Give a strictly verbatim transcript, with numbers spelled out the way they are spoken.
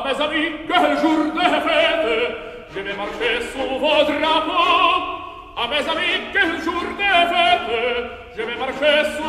mes amis, quel jour de fête! Je vais marcher sous vos drapeaux. À mes amis, quel jour de fête! Je vais marcher sous